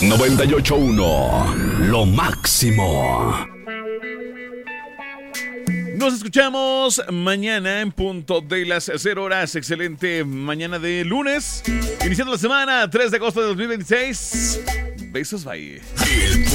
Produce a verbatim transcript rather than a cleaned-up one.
noventa y ocho punto uno, lo máximo. Nos escuchamos mañana en punto de las cero horas. Excelente mañana de lunes. Iniciando la semana, tres de agosto de dos mil veintiséis. Besos, bye.